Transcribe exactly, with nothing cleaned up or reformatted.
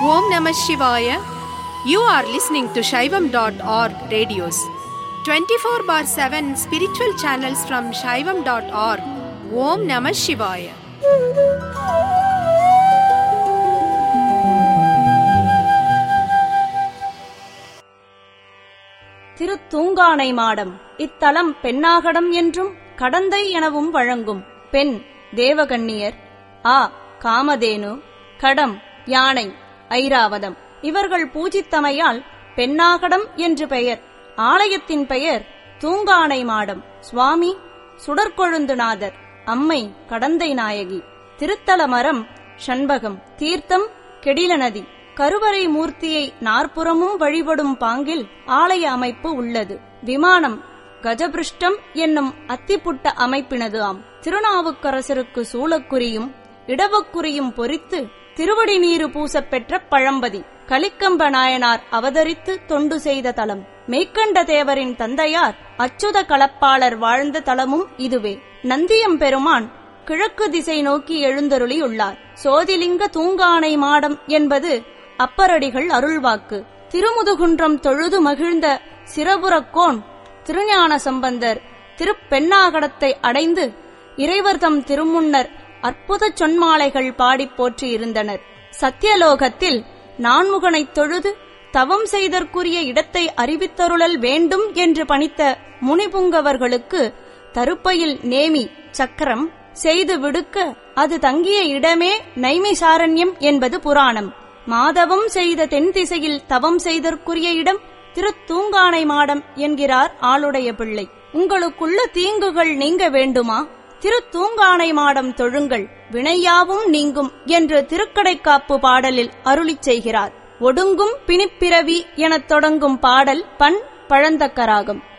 Om Namah Shivaya. You are listening to Shaivam dot org radios. twenty-four bar seven spiritual channels from Shaivam dot org. Om Namah Shivaya. Thiruthoonganai மாடம். இத்தலம் பெண்ணாகடம் என்றும் கடந்தை எனவும் வழங்கும். பெண் தேவகன்னியர், ஆ காமதேனு, கடம் யானை, ஐராவதம் இவர்கள் பூஜித்தமையால் பெண்ணாகடம் என்று பெயர். ஆலயத்தின் பெயர் தூங்கானை மாடம். சுவாமி சுடற்கொழுந்துநாதர், அம்மை கடந்தை நாயகி. திருத்தல மரம் ஷண்பகம். தீர்த்தம் கெடில நதி. கருவறை மூர்த்தியை நாற்புறமும் வழிபடும் பாங்கில் ஆலய அமைப்பு உள்ளது. விமானம் கஜபிருஷ்டம் என்னும் அத்திப்புட்ட அமைப்பினது ஆம். திருநாவுக்கரசருக்கு சூலக்குரியும் இடவக்குரியும் பொறித்து திருவடி நீரு பூசப்பெற்ற பழம்பதி. கலிக்கம்ப நாயனார் அவதரித்து தொண்டு செய்த தலம். மெய்கண்ட தேவரின் தந்தையார் அச்சுத களப்பாளர் வாழ்ந்த தலமும் இதுவே. நந்தியம்பெருமான் கிழக்கு திசை நோக்கி எழுந்தருளியுள்ளார். சோதிலிங்க தூங்கானை மாடம் என்பது அப்பரடிகள் அருள்வாக்கு. திருமுதுகுன்றம் தொழுது மகிழ்ந்த சிரபுரக்கோன் திருஞான சம்பந்தர் திருப்பெண்ணாகடத்தை அடைந்து இறைவர்தம் திருமுன்னர் அற்புத சொன்மாலைகள் பாடிப் போற்றியிருந்தனர். சத்தியலோகத்தில் நான்முகனைத் தொழுது தவம் செய்தற்குரிய இடத்தை அறிவித்தருளல் வேண்டும் என்று பணித்த முனிபுங்கவர்களுக்கு தருப்பையில் நேமி சக்கரம் செய்து விடுக்க அது தங்கிய இடமே நைமிசாரண்யம் என்பது புராணம். மாதவம் செய்த தென் திசையில் தவம் செய்தற்குரிய இடம் திருத்தூங்கானை மாடம் என்கிறார் ஆளுடைய பிள்ளை. உங்களுக்குள்ள தீங்குகள் நீங்க வேண்டுமா? திருத்தூங்கானை மாடம் தொழுங்கள், வினையாவும் நீங்கும் என்று திருக்கடைக்காப்பு பாடலில் அருளிச் செய்கிறார். ஒடுங்கும் பிணிப்பிறவி எனத் தொடங்கும் பாடல் பண் பழந்தக்கராகம்.